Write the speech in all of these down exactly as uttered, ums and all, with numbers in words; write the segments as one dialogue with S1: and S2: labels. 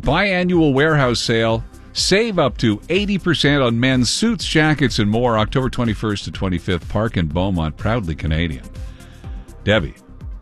S1: biannual warehouse sale. Save up to eighty percent on men's suits, jackets, and more. October twenty-first to twenty-fifth. Park in Beaumont. Proudly Canadian. Debbie.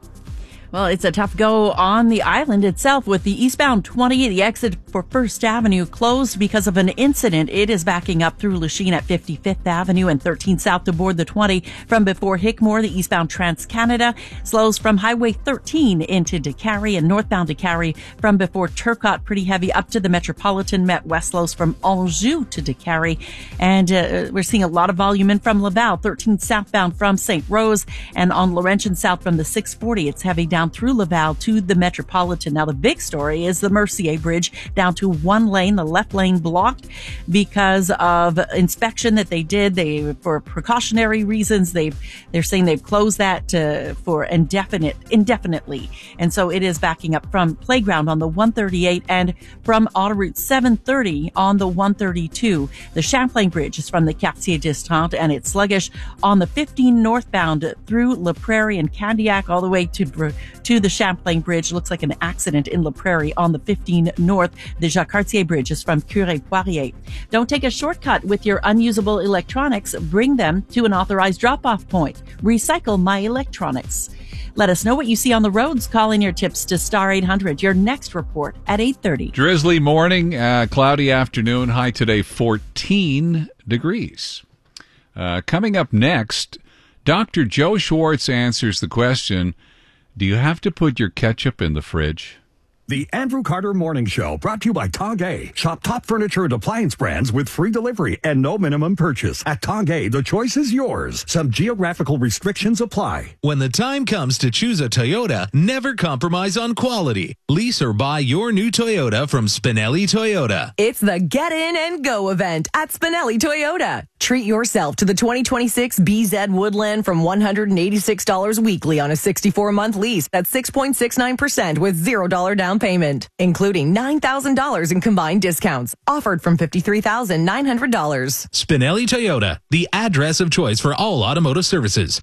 S2: Well, it's a tough go on the island itself with the eastbound twenty, the exit for First Avenue closed because of an incident. It is backing up through Lachine at fifty-fifth Avenue and thirteen south to board the twenty from before Hickmore. The eastbound Trans-Canada slows from Highway thirteen into Décarie and northbound Décarie from before Turcotte. Pretty heavy up to the Metropolitan. Met West slows from Anjou to Décarie. And uh, we're seeing a lot of volume in from Laval. thirteen southbound from Saint Rose and on Laurentian south from the six forty. It's heavy down through Laval to the Metropolitan. Now, the big story is the Mercier Bridge down to one lane, the left lane blocked because of inspection that they did. They, for precautionary reasons, they've, they're saying they've closed that uh, for indefinite, indefinitely. And so it is backing up from Playground on the one thirty-eight and from Autoroute seven thirty on the one thirty-two. The Champlain Bridge is from the Quartier Distant and it's sluggish on the fifteen northbound through La Prairie and Candiac all the way to to the Champlain Bridge. Looks like an accident in La Prairie on the fifteen north. The Jacques Cartier Bridge is from Curé-Poirier. Don't take a shortcut with your unusable electronics. Bring them to an authorized drop-off point. Recycle My Electronics. Let us know what you see on the roads. Call in your tips to Star eight hundred. Your next report at eight thirty.
S1: Drizzly morning, uh, cloudy afternoon. High today fourteen degrees. Uh, coming up next, Doctor Joe Schwartz answers the question, do you have to put your ketchup in the fridge?
S3: The Andrew Carter Morning Show, brought to you by Tongay. Shop top furniture and appliance brands with free delivery and no minimum purchase. At Tongay, the choice is yours. Some geographical restrictions apply.
S4: When the time comes to choose a Toyota, never compromise on quality. Lease or buy your new Toyota from Spinelli Toyota.
S5: It's the Get In and Go event at Spinelli Toyota. Treat yourself to the twenty twenty-six B Z Woodland from one hundred eighty-six dollars weekly on a sixty-four month lease at six point six nine percent with zero dollars down payment, including nine thousand dollars in combined discounts. Offered from fifty-three thousand nine hundred dollars.
S4: Spinelli Toyota, the address of choice for all automotive services.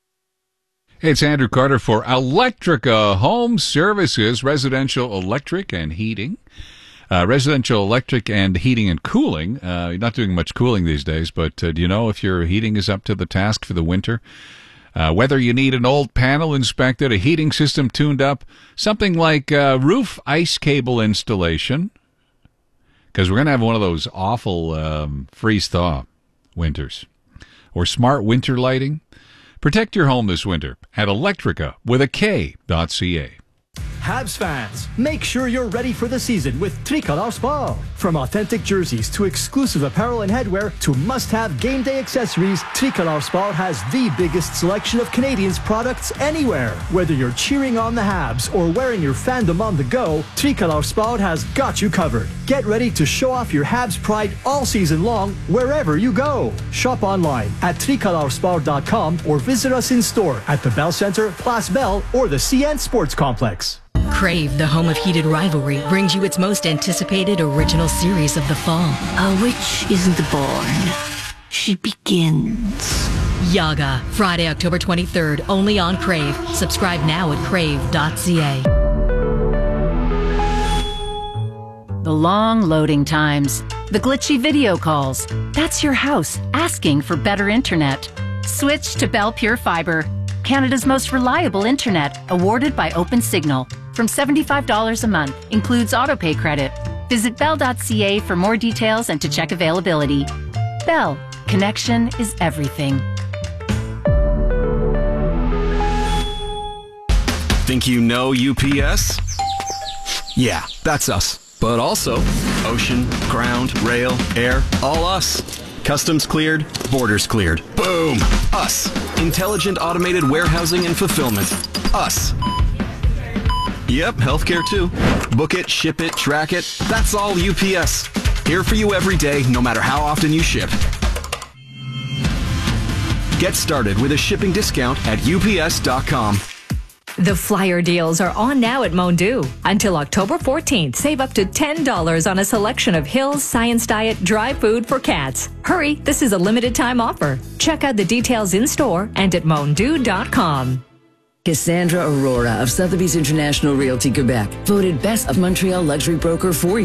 S1: Hey, it's Andrew Carter for Electrica Home Services, residential electric and heating. Uh, residential electric and heating and cooling. Uh, you're not doing much cooling these days, but uh, do you know if your heating is up to the task for the winter? Uh, whether you need an old panel inspected, a heating system tuned up, something like uh, roof ice cable installation, because we're going to have one of those awful um, freeze-thaw winters, or smart winter lighting. Protect your home this winter at Electrica with a K dot C A.
S6: Habs fans, make sure you're ready for the season with Tricolor Sport. From authentic jerseys to exclusive apparel and headwear to must-have game day accessories, Tricolor Sport has the biggest selection of Canadians products anywhere. Whether you're cheering on the Habs or wearing your fandom on the go, Tricolor Sport has got you covered. Get ready to show off your Habs pride all season long wherever you go. Shop online at tricolor sport dot com or visit us in store at the Bell Center, Place Bell, or the C N Sports Complex.
S7: Crave, the home of heated rivalry, brings you its most anticipated original series of the fall.
S8: A witch isn't born. She begins.
S7: Yaga, Friday, October twenty-third, only on Crave. Subscribe now at crave dot c a.
S9: The long loading times, the glitchy video calls. That's your house asking for better internet. Switch to Bell Pure Fiber, Canada's most reliable internet, awarded by OpenSignal. From seventy-five dollars a month, includes autopay credit. Visit bell dot c a for more details and to check availability. Bell, connection is everything.
S10: Think you know U P S? Yeah, that's us. But also ocean, ground, rail, air, all us. Customs cleared, borders cleared. Boom! Us. Intelligent automated warehousing and fulfillment. Us. Yep, healthcare too. Book it, ship it, track it. That's all U P S. Here for you every day, no matter how often you ship. Get started with a shipping discount at U P S dot com.
S11: The flyer deals are on now at Mondu. Until October fourteenth, save up to ten dollars on a selection of Hill's Science Diet dry food for cats. Hurry, this is a limited time offer. Check out the details in store and at mondu dot com.
S12: Cassandra Aurora of Sotheby's International Realty Quebec, voted Best of Montreal Luxury Broker for